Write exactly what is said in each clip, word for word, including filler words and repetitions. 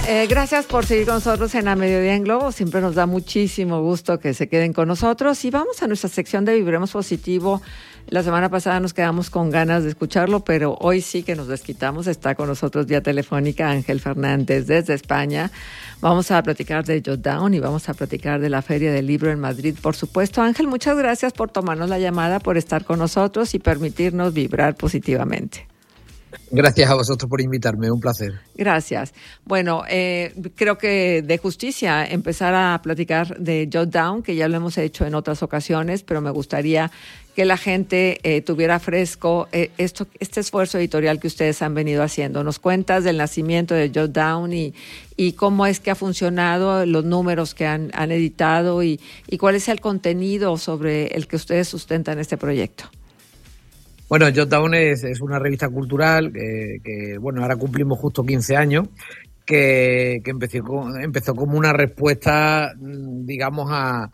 Eh, gracias por seguir con nosotros en A Mediodía en Globo. Siempre nos da muchísimo gusto que se queden con nosotros. Y vamos a nuestra sección de Vibremos Positivo. La semana pasada nos quedamos con ganas de escucharlo, pero hoy sí que nos desquitamos. Está con nosotros vía telefónica Ángel Fernández desde España. Vamos a platicar de Jotdown y vamos a platicar de la Feria del Libro en Madrid, por supuesto. Ángel, muchas gracias por tomarnos la llamada, por estar con nosotros y permitirnos vibrar positivamente. Gracias a vosotros por invitarme, un placer. Gracias. Bueno, eh, creo que de justicia empezar a platicar de Jotdown, que ya lo hemos hecho en otras ocasiones, pero me gustaría que la gente eh, tuviera fresco eh, esto, este esfuerzo editorial que ustedes han venido haciendo. Nos cuentas del nacimiento de Jotdown y, y cómo es que ha funcionado, los números que han, han editado y, y cuál es el contenido sobre el que ustedes sustentan este proyecto. Bueno, Jotdown es, es una revista cultural que, que, bueno, ahora cumplimos justo quince años, que, que empezó, empezó como una respuesta, digamos, a,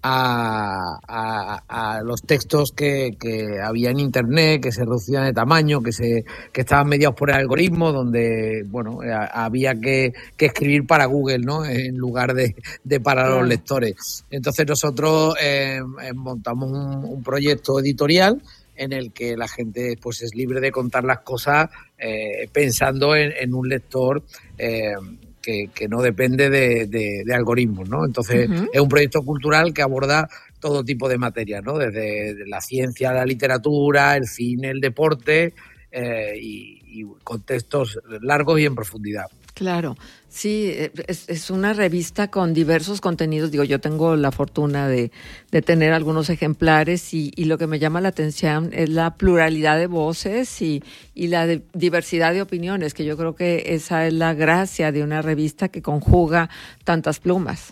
a, a, a los textos que, que había en Internet, que se reducían de tamaño, que se que estaban mediados por el algoritmo, donde, bueno, había que, que escribir para Google, ¿no?, en lugar de, de para los lectores. Entonces nosotros eh, montamos un, un proyecto editorial en el que la gente pues es libre de contar las cosas eh, pensando en, en un lector eh, que, que no depende de, de, de algoritmos, ¿no? Entonces, uh-huh. Es un proyecto cultural que aborda todo tipo de materias, ¿no? Desde la ciencia, la literatura, el cine, el deporte eh, y, y contextos largos y en profundidad. Claro, sí, es, es una revista con diversos contenidos. Digo, yo tengo la fortuna de, de tener algunos ejemplares y, y lo que me llama la atención es la pluralidad de voces y, y la de diversidad de opiniones, que yo creo que esa es la gracia de una revista que conjuga tantas plumas.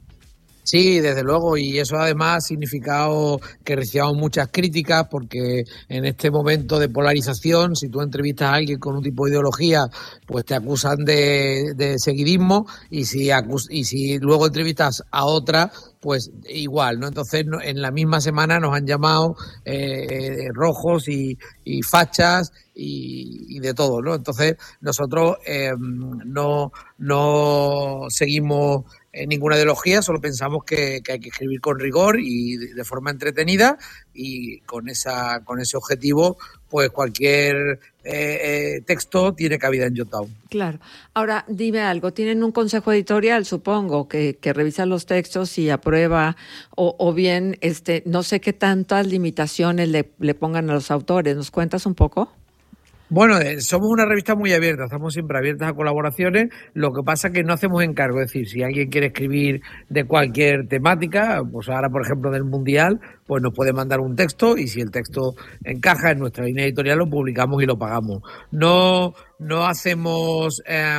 Sí, desde luego, y eso además ha significado que recibamos muchas críticas porque en este momento de polarización, si tú entrevistas a alguien con un tipo de ideología, pues te acusan de, de seguidismo y si, acus- y si luego entrevistas a otra, pues igual, ¿no? Entonces en la misma semana nos han llamado eh, rojos y, y fachas y, y de todo, ¿no? Entonces nosotros eh, no, no seguimos en ninguna ideología, solo pensamos que, que hay que escribir con rigor y de, de forma entretenida y con esa con ese objetivo, pues cualquier eh, eh, texto tiene cabida en Jotdown. Claro. Ahora, dime algo, ¿tienen un consejo editorial, supongo, que, que revisa los textos y aprueba o, o bien, este, no sé qué tantas limitaciones le, le pongan a los autores? ¿Nos cuentas un poco? Bueno, eh, somos una revista muy abierta, estamos siempre abiertas a colaboraciones, lo que pasa es que no hacemos encargo, es decir, si alguien quiere escribir de cualquier temática, pues ahora por ejemplo del Mundial, pues nos puede mandar un texto y si el texto encaja en nuestra línea editorial lo publicamos y lo pagamos. No, no hacemos eh,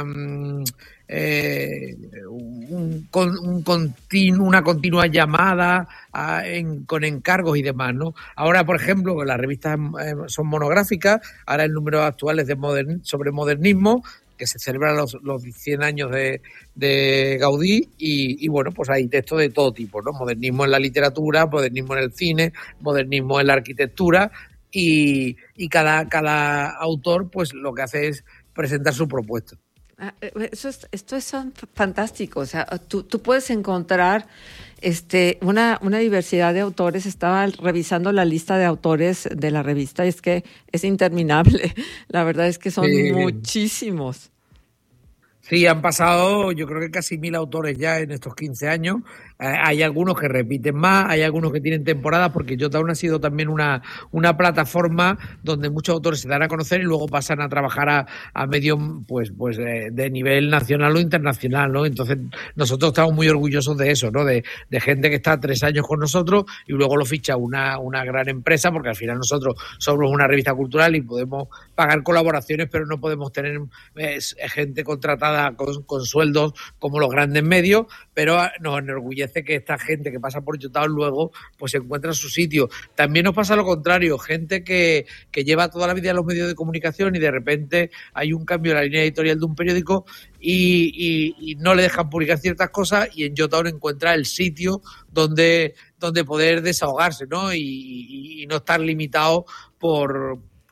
eh, un, un continu, una continua llamada a, en, con encargos y demás, ¿no? Ahora, por ejemplo, las revistas eh, son monográficas, ahora el número actual es de modern, sobre modernismo, que se celebran los, los cien años de, de Gaudí y, y bueno, pues hay textos de todo tipo, ¿no? Modernismo en la literatura, modernismo en el cine, modernismo en la arquitectura y, y cada, cada autor pues lo que hace es presentar su propuesta. Eso es, esto es fantástico, o sea, tú, tú puedes encontrar este, una, una diversidad de autores. Estaba revisando la lista de autores de la revista y es que es interminable, la verdad es que son sí. muchísimos. Sí, han pasado yo creo que casi mil autores ya en estos quince años. Eh, hay algunos que repiten más, hay algunos que tienen temporadas, porque Jotdown ha sido también una, una plataforma donde muchos autores se dan a conocer y luego pasan a trabajar a, a medios pues, pues eh, de nivel nacional o internacional, ¿no? Entonces nosotros estamos muy orgullosos de eso, ¿no? De, de gente que está tres años con nosotros y luego lo ficha una, una gran empresa, porque al final nosotros somos una revista cultural y podemos pagar colaboraciones, pero no podemos tener eh, gente contratada con, con sueldos como los grandes medios, pero nos enorgullece que esta gente que pasa por Jotdown luego pues encuentra su sitio. También nos pasa lo contrario, gente que, que lleva toda la vida en los medios de comunicación y de repente hay un cambio en la línea editorial de un periódico y, y, y no le dejan publicar ciertas cosas y en Jotdown encuentra el sitio donde, donde poder desahogarse, ¿no? Y, y, y no estar limitado por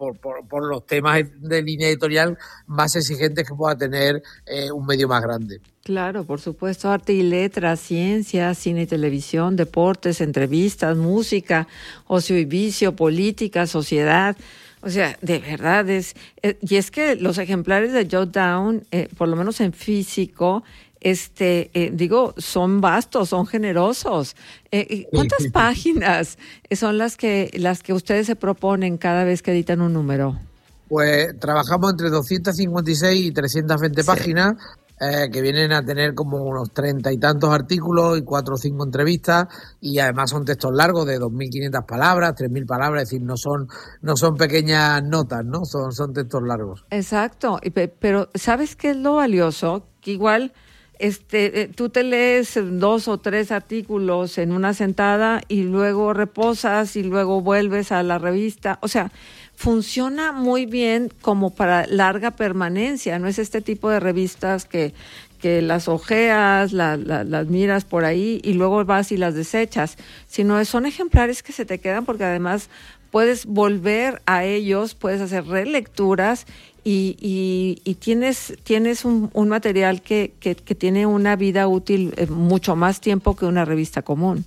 por, por, por los temas de línea editorial más exigentes que pueda tener eh, un medio más grande. Claro, por supuesto, arte y letras, ciencia, cine y televisión, deportes, entrevistas, música, ocio y vicio, política, sociedad. O sea, de verdad es... Eh, y es que los ejemplares de Jot Down, eh, por lo menos en físico, este, eh, digo, son vastos, son generosos. Eh, ¿Cuántas páginas son las que, las que ustedes se proponen cada vez que editan un número? Pues trabajamos entre doscientas cincuenta y seis y trescientas veinte sí. páginas, eh, que vienen a tener como unos treinta y tantos artículos y cuatro o cinco entrevistas, y además son textos largos de dos mil quinientas palabras, tres mil palabras, es decir, no son no son pequeñas notas, ¿no? Son, son textos largos. Exacto, pero ¿sabes qué es lo valioso? Que igual... Este, tú te lees dos o tres artículos en una sentada y luego reposas y luego vuelves a la revista. O sea, funciona muy bien como para larga permanencia. No es este tipo de revistas que, que las ojeas, la, la, las miras por ahí y luego vas y las desechas, sino son ejemplares que se te quedan porque además puedes volver a ellos, puedes hacer relecturas y, y, y tienes tienes un, un material que, que, que tiene una vida útil eh, mucho más tiempo que una revista común.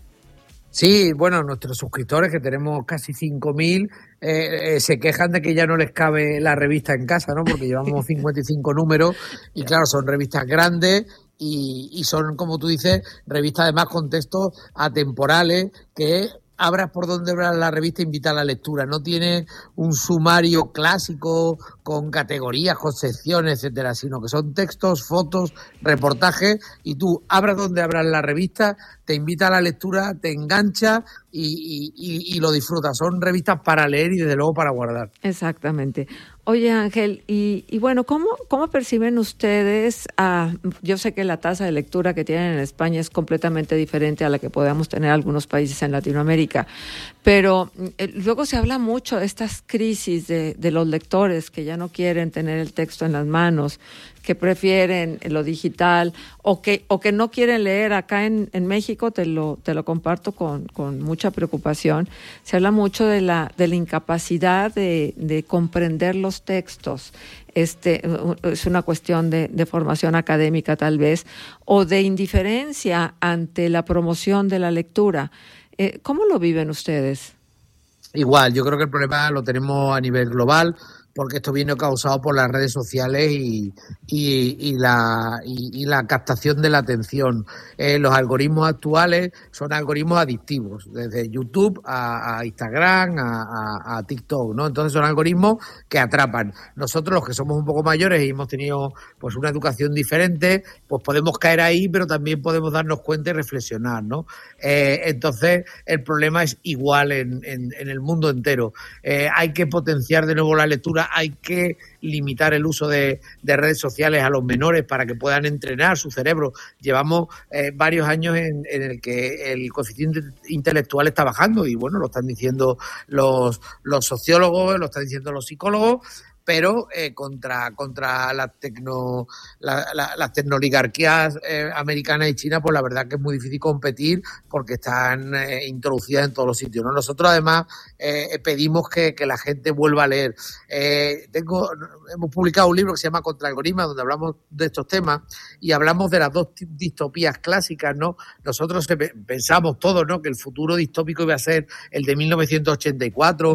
Sí, bueno, nuestros suscriptores, que tenemos casi cinco mil, eh, eh, se quejan de que ya no les cabe la revista en casa, ¿no? Porque llevamos cincuenta y cinco números y claro, son revistas grandes y, y son, como tú dices, revistas además con textos atemporales que... abras por donde abras la revista, invita a la lectura. No tiene un sumario clásico con categorías, con secciones, etcétera, sino que son textos, fotos, reportajes, y tú abras donde abras la revista, te invita a la lectura, te engancha y, y, y lo disfrutas. Son revistas para leer y desde luego para guardar. Exactamente. Oye, Ángel, y, y bueno, ¿cómo, cómo perciben ustedes? A, yo sé que la tasa de lectura que tienen en España es completamente diferente a la que podamos tener algunos países en Latinoamérica, pero eh, luego se habla mucho de estas crisis de, de los lectores que ya no quieren tener el texto en las manos, que prefieren lo digital o que o que no quieren leer. Acá en, en México, te lo te lo comparto con, con mucha preocupación, se habla mucho de la de la incapacidad de, de comprender los textos. Este es una cuestión de, de formación académica tal vez, o de indiferencia ante la promoción de la lectura. Eh, ¿Cómo lo viven ustedes? Igual, yo creo que el problema lo tenemos a nivel global, porque esto viene causado por las redes sociales y, y, y, la, y, y la captación de la atención. Eh, los algoritmos actuales son algoritmos adictivos, desde YouTube a, a Instagram, a, a, a TikTok, ¿no? Entonces son algoritmos que atrapan. Nosotros, los que somos un poco mayores y hemos tenido pues una educación diferente, pues podemos caer ahí, pero también podemos darnos cuenta y reflexionar, ¿no? Eh, entonces, el problema es igual en, en, en el mundo entero. Eh, hay que potenciar de nuevo la lectura, hay que limitar el uso de, de redes sociales a los menores para que puedan entrenar su cerebro. Llevamos eh, varios años en, en el que el coeficiente intelectual está bajando y bueno, lo están diciendo los, los sociólogos, lo están diciendo los psicólogos, pero eh, contra contra las tecno la, la, las tecnoligarquías eh, americanas y chinas, pues la verdad que es muy difícil competir porque están eh, introducidas en todos los sitios, ¿no? Nosotros además eh, pedimos que, que la gente vuelva a leer. Eh, tengo hemos publicado un libro que se llama Contra el algoritmo, donde hablamos de estos temas y hablamos de las dos distopías clásicas, ¿no? Nosotros pensamos todos, ¿no?, que el futuro distópico iba a ser el de mil novecientos ochenta y cuatro.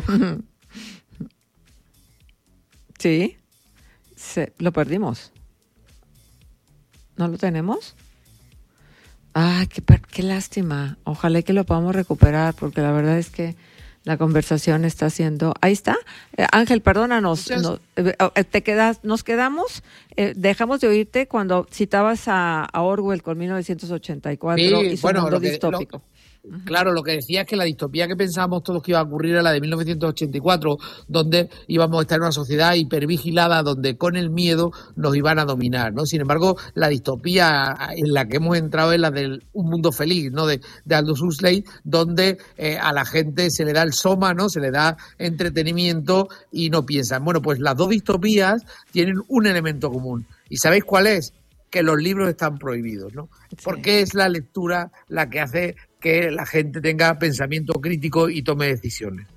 Sí, se, lo perdimos. ¿No lo tenemos? Ay, qué, qué lástima. Ojalá que lo podamos recuperar, porque la verdad es que la conversación está siendo... Ahí está. Eh, Ángel, perdónanos. No, eh, te quedas, nos quedamos, eh, dejamos de oírte cuando citabas a, a Orwell con mil novecientos ochenta y cuatro sí, y su bueno, mundo que, distópico. Lo... Claro, lo que decía es que la distopía que pensábamos todos que iba a ocurrir era la de mil novecientos ochenta y cuatro, donde íbamos a estar en una sociedad hipervigilada, donde con el miedo nos iban a dominar, ¿no? Sin embargo, la distopía en la que hemos entrado es la de Un mundo feliz, ¿no?, de, de Aldous Huxley, donde eh, a la gente se le da el soma, ¿no?, se le da entretenimiento y no piensan. Bueno, pues las dos distopías tienen un elemento común. ¿Y sabéis cuál es? Que los libros están prohibidos, ¿no? Sí. Porque es la lectura la que hace que la gente tenga pensamiento crítico y tome decisiones.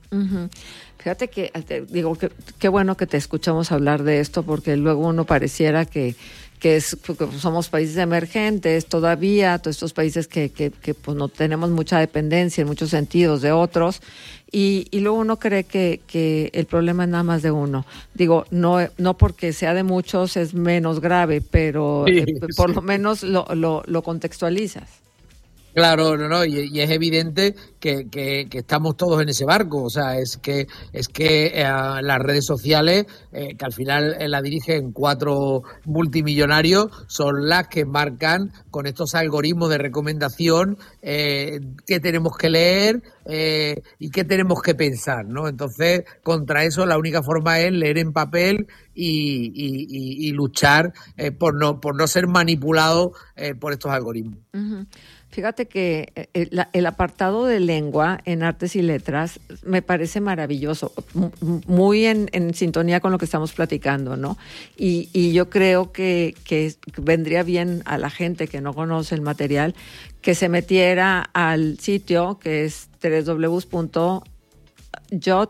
Uh-huh. Fíjate que, te digo, que qué bueno que te escuchamos hablar de esto, porque luego uno pareciera que que, es, que somos países emergentes todavía, todos estos países que, que, que pues no tenemos mucha dependencia en muchos sentidos de otros, y, y luego uno cree que, que el problema es nada más de uno. Digo, no, no porque sea de muchos es menos grave, pero sí, eh, por sí. lo menos lo, lo, lo contextualizas. Claro, no, no, y, y es evidente que, que, que estamos todos en ese barco, o sea, es que es que eh, las redes sociales, eh, que al final eh, la dirigen cuatro multimillonarios, son las que marcan con estos algoritmos de recomendación eh, qué tenemos que leer eh, y qué tenemos que pensar, ¿no? Entonces, contra eso la única forma es leer en papel y, y, y, y luchar eh, por no por no ser manipulado eh, por estos algoritmos. Uh-huh. Fíjate que el, el apartado de lengua en Artes y Letras me parece maravilloso, muy en, en sintonía con lo que estamos platicando, ¿no? Y, y yo creo que, que vendría bien a la gente que no conoce el material que se metiera al sitio que es doble u doble u doble u punto jot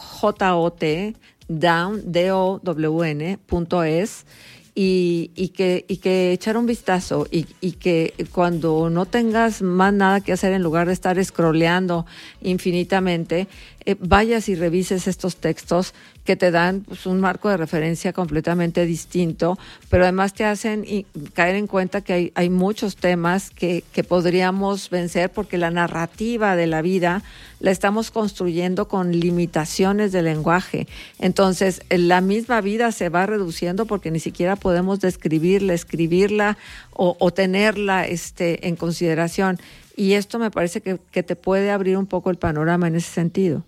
down punto es Y, y que y que echar un vistazo y, y que cuando no tengas más nada que hacer, en lugar de estar scrolleando infinitamente, eh, vayas y revises estos textos que te dan pues, un marco de referencia completamente distinto, pero además te hacen y, caer en cuenta que hay, hay muchos temas que, que podríamos vencer, porque la narrativa de la vida la estamos construyendo con limitaciones de lenguaje. Entonces, la misma vida se va reduciendo porque ni siquiera podemos describirla, escribirla o, o tenerla este, en consideración. Y esto me parece que, que te puede abrir un poco el panorama en ese sentido.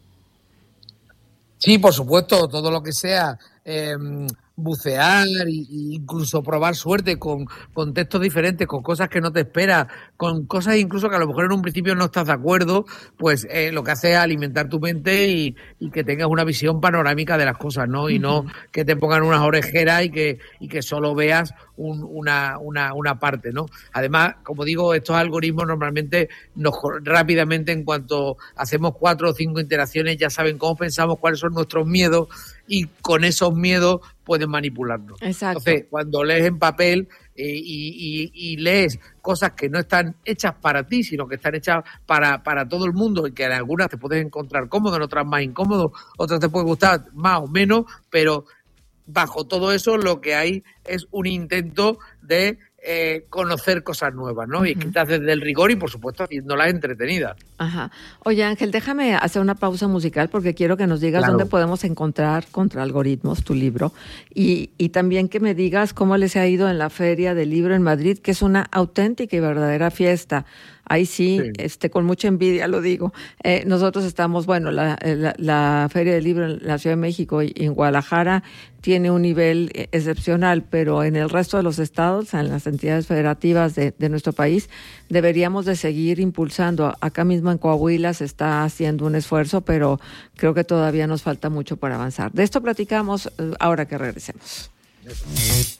Sí, por supuesto, todo lo que sea eh, bucear e incluso probar suerte con, con textos diferentes, con cosas que no te esperas, con cosas incluso que a lo mejor en un principio no estás de acuerdo, pues eh, lo que hace es alimentar tu mente y, y que tengas una visión panorámica de las cosas, ¿no? Y uh-huh. no que te pongan unas orejeras y que, y que solo veas un, una, una, una parte, ¿no? Además, como digo, estos algoritmos normalmente nos rápidamente, en cuanto hacemos cuatro o cinco interacciones, ya saben cómo pensamos, cuáles son nuestros miedos, y con esos miedos pueden manipularnos. Exacto. Entonces, cuando lees en papel eh, y, y, y lees cosas que no están hechas para ti, sino que están hechas para, para todo el mundo, y que en algunas te puedes encontrar cómodo, en otras más incómodo, otras te pueden gustar más o menos, pero bajo todo eso lo que hay es un intento de eh, conocer cosas nuevas, ¿no? Uh-huh. Y quizás desde el rigor y, por supuesto, haciéndolas entretenidas. Ajá. Oye, Ángel, déjame hacer una pausa musical porque quiero que nos digas claro. dónde podemos encontrar Contra Algoritmos, tu libro, y, y también que me digas cómo les ha ido en la Feria del Libro en Madrid, que es una auténtica y verdadera fiesta. Ahí sí, sí, este, con mucha envidia lo digo. Eh, nosotros estamos, bueno, la, la, la Feria del Libro en la Ciudad de México y en Guadalajara tiene un nivel excepcional, pero en el resto de los estados, en las entidades federativas de, de nuestro país, deberíamos de seguir impulsando. Acá mismo en Coahuila se está haciendo un esfuerzo, pero creo que todavía nos falta mucho para avanzar. De esto platicamos ahora que regresemos.